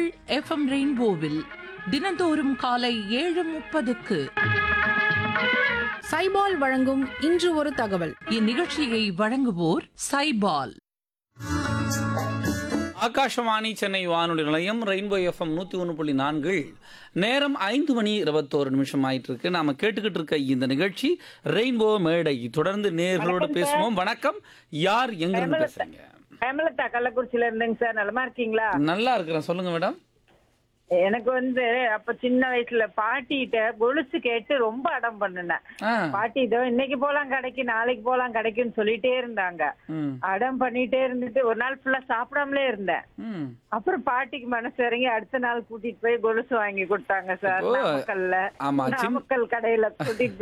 FM ரெயின்போவில் தினந்தோறும் காலை 7:30க்கு சைபால் வழங்கும் இன்று ஒரு தகவல். இந்நிகழ்ச்சியை வழங்குவோர் சைபால். ஆகாஷவாணி சென்னை வானொலி நிலையம் ரெயின்போ எஃப்எம் 101.4 நேரம் 5:21 ஆயிட்டு இருக்கு. நாம கேட்டுக்கிட்டு இருக்க இந்த நிகழ்ச்சி ரெயின்போ மேடை. தொடர்ந்து நேர்களோடு பேசுவோம். வணக்கம், யார் எங்க இருந்து பேசுறீங்க? ஹேமலதா கள்ளக்குறிச்சியில இருந்தேங்க சார். நலமா இருக்கீங்களா? நல்லா இருக்கிறேன், சொல்லுங்க மேடம். எனக்கு அப்ப சின்ன வயசுல பாட்டிகிட்ட கொலுசு கேட்டு ரொம்ப அடம் பண்ணுனேன். பாட்டி இதோ இன்னைக்கு போலாம் கடைக்கு, நாளைக்கு போலாம் கடைக்குன்னு சொல்லிட்டே இருந்தாங்க. அடம் பண்ணிட்டே இருந்துட்டு ஒரு நாள் ஃபுல்லா சாப்பிடாமலே இருந்தேன். அப்புறம் பாட்டிக்கு மனசு இறங்கி அடுத்த நாள் கூட்டிட்டு போய் கொலுசு வாங்கி கொடுத்தாங்க சார். நாமக்கல் கடையில கூட்டிட்டு